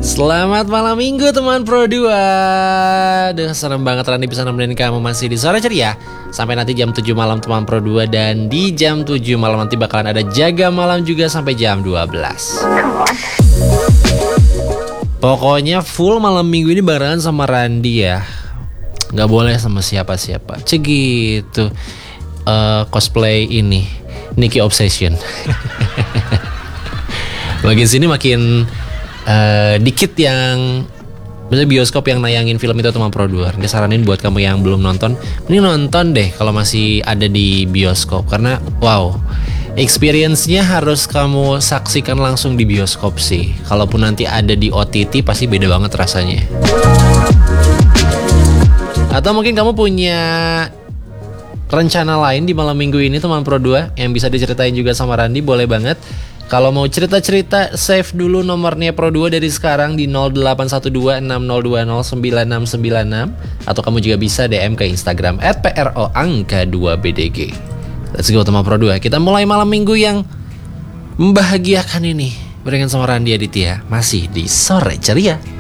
Selamat malam minggu teman Pro 2. Aduh, seneng banget Randi bisa nemenin kamu masih di Sore Ceria sampai nanti jam 7 malam teman Pro 2. Dan di jam 7 malam nanti bakalan ada Jaga Malam juga sampai jam 12. Pokoknya full malam minggu ini barengan sama Randi ya. Gak boleh sama siapa-siapa. Gitu. Cosplay ini Nikki Obsession. Makin sini makin dikit yang misalnya bioskop yang nayangin film itu teman Pro 2. Dia saranin buat kamu yang belum nonton, mending nonton deh kalau masih ada di bioskop. Karena wow, experience-nya harus kamu saksikan langsung di bioskop sih. Kalaupun nanti ada di OTT pasti beda banget rasanya. Atau mungkin kamu punya rencana lain di malam minggu ini teman Pro 2 yang bisa diceritain juga sama Randi, boleh banget. Kalau mau cerita-cerita, save dulu nomornya Pro 2 dari sekarang di 081260209696. Atau kamu juga bisa DM ke Instagram @pro_2bdg. Let's go teman Pro 2. Kita mulai malam minggu yang membahagiakan ini barengan sama Randi Aditya, masih di Sore Ceria.